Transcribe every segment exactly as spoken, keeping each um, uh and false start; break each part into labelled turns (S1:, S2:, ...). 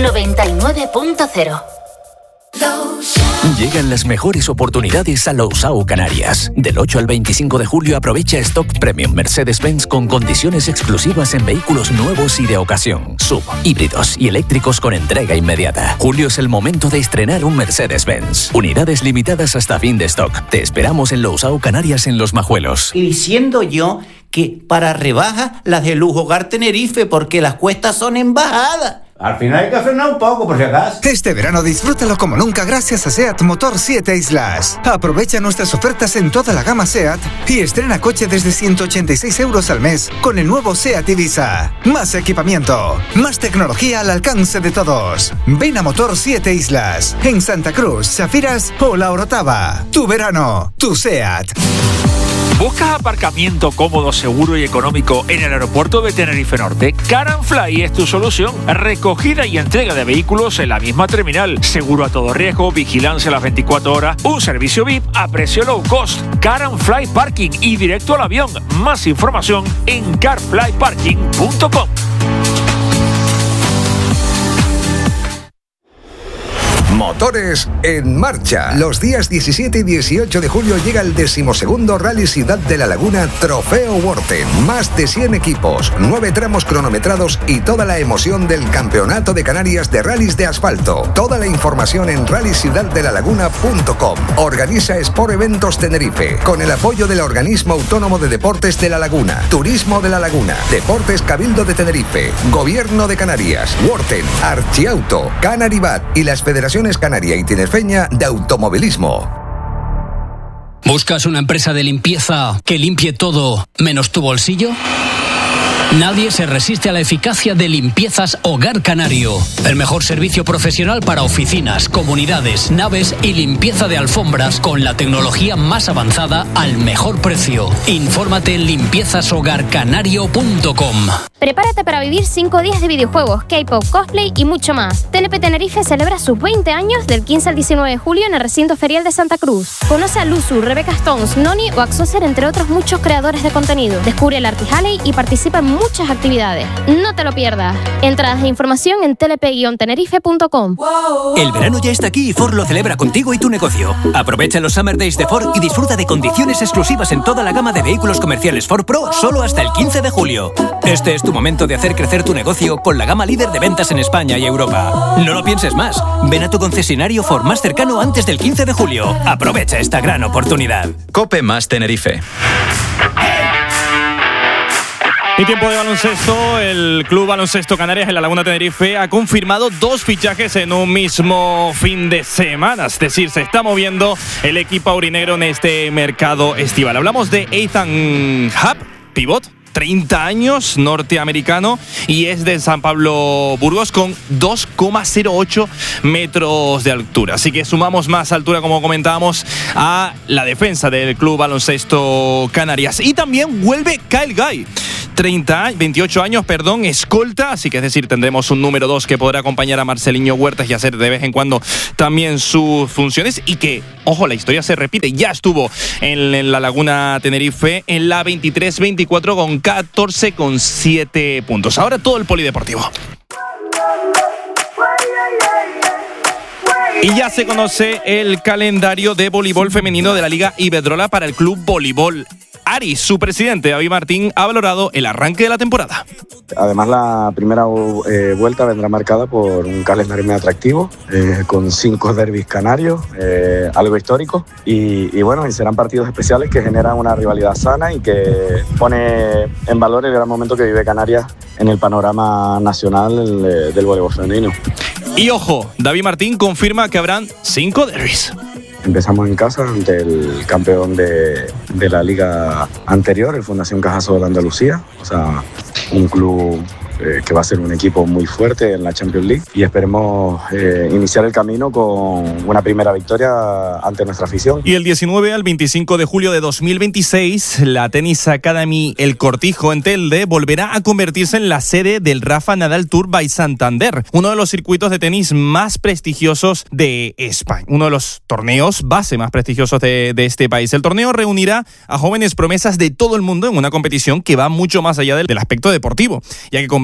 S1: noventa y nueve punto cero.
S2: Llegan las mejores oportunidades a Lousao Canarias. Del ocho al veinticinco de julio aprovecha Stock Premium Mercedes-Benz con condiciones exclusivas en vehículos nuevos y de ocasión, sub, híbridos y eléctricos con entrega inmediata. Julio es el momento de estrenar un Mercedes-Benz. Unidades limitadas hasta fin de stock. Te esperamos en Lousao Canarias en Los Majuelos.
S3: Y diciendo yo que para rebaja las de Lujo Hogar Tenerife porque las cuestas son en bajada.
S4: Al final hay que frenar un poco, por si acaso.
S5: Este verano disfrútalo como nunca gracias a SEAT Motor siete Islas. Aprovecha nuestras ofertas en toda la gama SEAT y estrena coche desde ciento ochenta y seis euros al mes con el nuevo SEAT Ibiza. Más equipamiento, más tecnología al alcance de todos. Ven a Motor siete Islas, en Santa Cruz, Safiras o La Orotava. Tu verano, tu SEAT.
S6: ¿Buscas aparcamiento cómodo, seguro y económico en el aeropuerto de Tenerife Norte? Car and Fly es tu solución. Recogida y entrega de vehículos en la misma terminal. Seguro a todo riesgo, vigilancia a las veinticuatro horas, un servicio V I P a precio low cost. Car and Fly Parking y directo al avión. Más información en car fly parking punto com.
S7: Motores en marcha. Los días diecisiete y dieciocho de julio llega el decimosegundo Rally Ciudad de la Laguna Trofeo Worten. Más de cien equipos, nueve tramos cronometrados y toda la emoción del Campeonato de Canarias de Rallys de Asfalto. Toda la información en rally ciudad de la laguna punto com. Organiza Sport Eventos Tenerife con el apoyo del Organismo Autónomo de Deportes de la Laguna, Turismo de la Laguna, Deportes Cabildo de Tenerife, Gobierno de Canarias, Worten, Archiauto, Canaribat y las Federaciones Canaria y Tinerfeña de Automovilismo.
S8: ¿Buscas una empresa de limpieza que limpie todo menos tu bolsillo? Nadie se resiste a la eficacia de Limpiezas Hogar Canario. El mejor servicio profesional para oficinas, comunidades, naves y limpieza de alfombras con la tecnología más avanzada al mejor precio. Infórmate en limpiezas hogar canario punto com.
S9: Prepárate para vivir cinco días de videojuegos, K-pop, cosplay y mucho más. T N P Tenerife celebra sus veinte años del quince al diecinueve de julio en el recinto ferial de Santa Cruz. Conoce a Luzu, Rebecca Stones, Noni o Axoser, entre otros muchos creadores de contenido. Descubre el Artist Alley y participa en muchas actividades. No te lo pierdas. Entradas e información en telepe guion tenerife punto com.
S10: El verano ya está aquí y Ford lo celebra contigo y tu negocio. Aprovecha los Summer Days de Ford y disfruta de condiciones exclusivas en toda la gama de vehículos comerciales Ford Pro solo hasta el quince de julio. Este es tu momento de hacer crecer tu negocio con la gama líder de ventas en España y Europa. No lo pienses más. Ven a tu concesionario Ford más cercano antes del quince de julio. Aprovecha esta gran oportunidad.
S11: Cope más Tenerife.
S12: Y tiempo de baloncesto, el Club Baloncesto Canarias en la Laguna Tenerife ha confirmado dos fichajes en un mismo fin de semana. Es decir, se está moviendo el equipo aurinegro en este mercado estival. Hablamos de Ethan Happ, pivot, treinta años, norteamericano, y es de San Pablo Burgos con dos coma cero ocho metros de altura. Así que sumamos más altura, como comentábamos, a la defensa del Club Baloncesto Canarias. Y también vuelve Kyle Guy. treinta, veintiocho años, perdón, escolta, así que es decir, tendremos un número dos que podrá acompañar a Marceliño Huertas y hacer de vez en cuando también sus funciones, y que, ojo, la historia se repite, ya estuvo en, en la Laguna Tenerife en la veintitrés veinticuatro con catorce coma siete puntos. Ahora todo el polideportivo. Y ya se conoce el calendario de voleibol femenino de la Liga Iberdrola para el Club Voleibol Aris. Su presidente, David Martín, ha valorado el arranque de la temporada.
S13: Además, la primera eh, vuelta vendrá marcada por un calendario muy atractivo, eh, con cinco derbis canarios, eh, algo histórico, y, y bueno, y serán partidos especiales que generan una rivalidad sana y que pone en valor el gran momento que vive Canarias en el panorama nacional del, del voleibol femenino.
S12: Y ojo, David Martín confirma que habrán cinco derbis.
S13: Empezamos en casa ante el campeón de, de la liga anterior, el Fundación Cajasol de Andalucía, o sea, un club eh, que va a ser un equipo muy fuerte en la Champions League, y esperemos eh, iniciar el camino con una primera victoria ante nuestra afición.
S12: Y el diecinueve al veinticinco de julio de dos mil veintiséis, la Tennis Academy El Cortijo en Telde volverá a convertirse en la sede del Rafa Nadal Tour by Santander, uno de los circuitos de tenis más prestigiosos de España, uno de los torneos base más prestigiosos de, de este país. El torneo reunirá a jóvenes promesas de todo el mundo en una competición que va mucho más allá del, del aspecto deportivo, ya que combina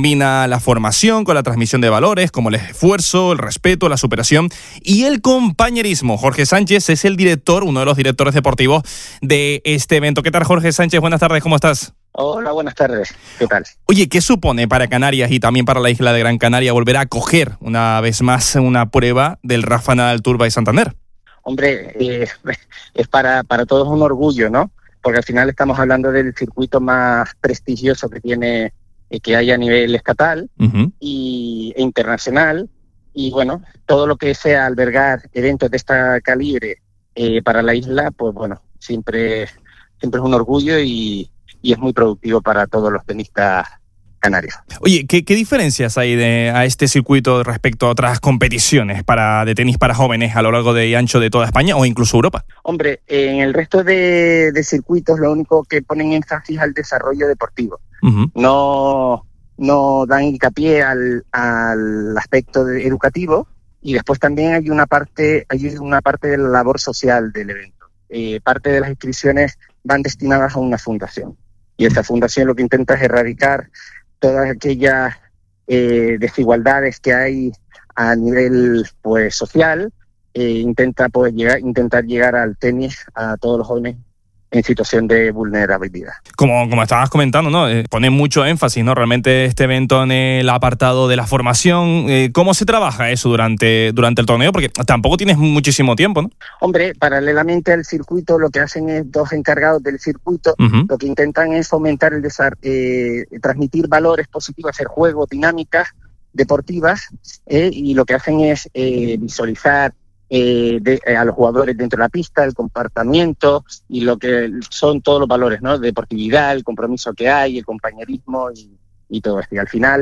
S12: combina la formación con la transmisión de valores como el esfuerzo, el respeto, la superación y el compañerismo. Jorge Sánchez es el director, uno de los directores deportivos de este evento. ¿Qué tal, Jorge Sánchez? Buenas tardes, ¿cómo estás?
S11: Hola, buenas tardes. ¿Qué tal?
S12: Oye, ¿qué supone para Canarias y también para la isla de Gran Canaria volver a acoger una vez más una prueba del Rafa Nadal Tour by Santander?
S11: Hombre, eh, es para, para todos un orgullo, ¿no? Porque al final estamos hablando del circuito más prestigioso que tiene, eh, que hay a nivel estatal uh-huh. y, e internacional. Y bueno, todo lo que sea albergar eventos de este calibre eh, para la isla, pues bueno, siempre, siempre es un orgullo y, y es muy productivo para todos los tenistas canarios.
S12: Oye, ¿qué, qué diferencias hay de, a este circuito respecto a otras competiciones para, de tenis para jóvenes a lo largo de y ancho de toda España o incluso Europa?
S11: Hombre, en el resto de, de circuitos lo único que ponen énfasis al desarrollo deportivo. Uh-huh. No, no dan hincapié al, al aspecto de, educativo y después también hay una parte, hay una parte de la labor social del evento. Eh, parte de las inscripciones van destinadas a una fundación y esa fundación lo que intenta es erradicar todas aquellas eh, desigualdades que hay a nivel pues social, eh, intenta pues llegar, intentar llegar al tenis a todos los jóvenes en situación de vulnerabilidad.
S12: Como, como estabas comentando, ¿no? Eh, pone mucho énfasis, ¿no? Realmente este evento en el apartado de la formación. Eh, ¿Cómo se trabaja eso durante, durante el torneo? Porque tampoco tienes muchísimo tiempo, ¿no?
S11: Hombre, paralelamente al circuito, lo que hacen es dos encargados del circuito, uh-huh. lo que intentan es fomentar el desar- eh, transmitir valores positivos, hacer juegos, dinámicas deportivas, eh, y lo que hacen es eh, visualizar Eh, de, eh, a los jugadores dentro de la pista, el comportamiento y lo que son todos los valores, ¿no? Deportividad, el compromiso que hay, el compañerismo y, y todo esto. Y al final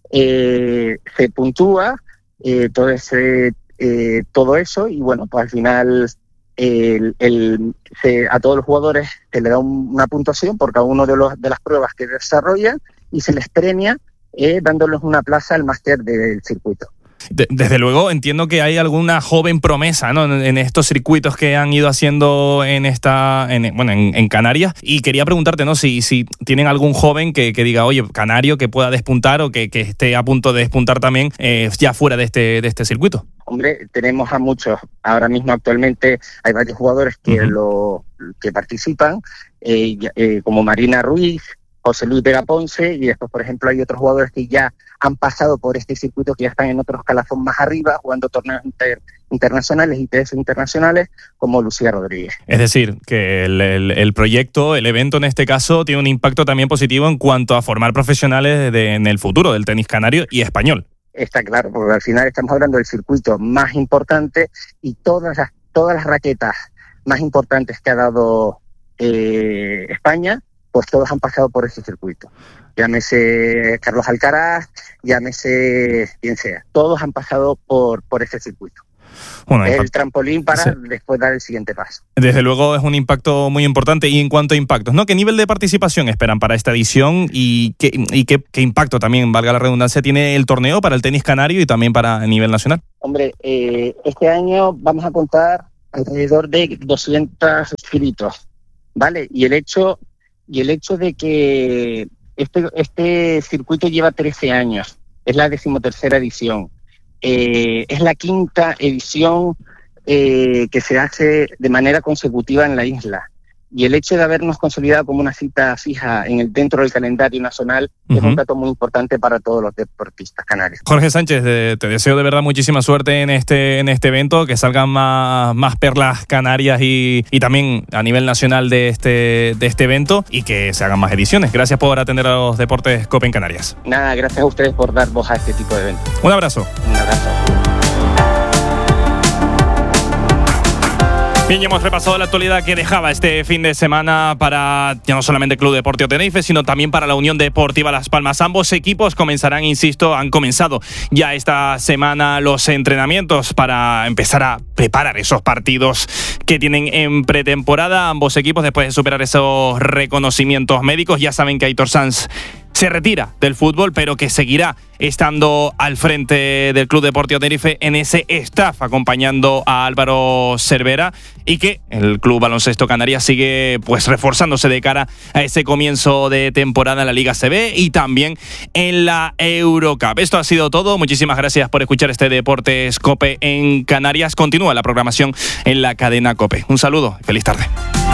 S11: eh, se puntúa eh, todo ese eh, todo eso y bueno, pues al final el, el, se, a todos los jugadores se le da un, una puntuación por cada uno de los de las pruebas que desarrollan y se les premia eh, dándoles una plaza al máster del circuito.
S12: De, desde luego entiendo que hay alguna joven promesa, ¿no? en, en estos circuitos que han ido haciendo en esta en, bueno en, en Canarias y quería preguntarte, ¿no? si, si tienen algún joven que, que diga, oye, canario, que pueda despuntar o que, que esté a punto de despuntar también eh, ya fuera de este de este circuito.
S11: Hombre, tenemos a muchos. Ahora mismo actualmente hay varios jugadores que uh-huh. lo que participan, eh, eh, como Marina Ruiz, José Luis Vega Ponce, y después, por ejemplo, hay otros jugadores que ya han pasado por este circuito, que ya están en otros escalafón más arriba, jugando torneos inter, internacionales y T S internacionales, como Lucía Rodríguez.
S12: Es decir, que el, el, el proyecto, el evento en este caso, tiene un impacto también positivo en cuanto a formar profesionales de, en el futuro del tenis canario y español.
S11: Está claro, porque al final estamos hablando del circuito más importante y todas las, todas las raquetas más importantes que ha dado eh, España, pues todos han pasado por ese circuito. Llámese Carlos Alcaraz, llámese quien sea. Todos han pasado por, por ese circuito. Bueno, el impacto. Trampolín para sí. después dar el siguiente paso.
S12: Desde luego es un impacto muy importante. Y en cuanto a impactos, ¿no? ¿Qué nivel de participación esperan para esta edición y qué, y qué, qué impacto también, valga la redundancia, tiene el torneo para el tenis canario y también para a nivel nacional?
S11: Hombre, eh, este año vamos a contar alrededor de doscientos inscritos, ¿vale? Y el hecho... Y el hecho de que este, este circuito lleva trece años, es la decimotercera edición, eh, es la quinta edición eh, que se hace de manera consecutiva en la isla. Y el hecho de habernos consolidado como una cita fija en el dentro del calendario nacional uh-huh. es un dato muy importante para todos los deportistas canarios.
S12: Jorge Sánchez, de, te deseo de verdad muchísima suerte en este en este evento, que salgan más, más perlas canarias y, y también a nivel nacional de este de este evento y que se hagan más ediciones. Gracias por atender a los Deportes COPE en Canarias.
S11: Nada, gracias a ustedes por dar voz a este tipo de eventos.
S12: Un abrazo.
S11: Un abrazo.
S12: Bien, ya hemos repasado la actualidad que dejaba este fin de semana para ya no solamente el Club Deportivo Tenerife, sino también para la Unión Deportiva Las Palmas. Ambos equipos comenzarán, insisto, han comenzado ya esta semana los entrenamientos para empezar a preparar esos partidos que tienen en pretemporada. Ambos equipos, después de superar esos reconocimientos médicos, ya saben que Aitor Sanz se retira del fútbol, pero que seguirá estando al frente del Club Deportivo Tenerife en ese staff, acompañando a Álvaro Cervera, y que el Club Baloncesto Canarias sigue pues reforzándose de cara a ese comienzo de temporada en la Liga C B y también en la Eurocup. Esto ha sido todo. Muchísimas gracias por escuchar este Deportes COPE en Canarias. Continúa la programación en la cadena COPE. Un saludo y feliz tarde.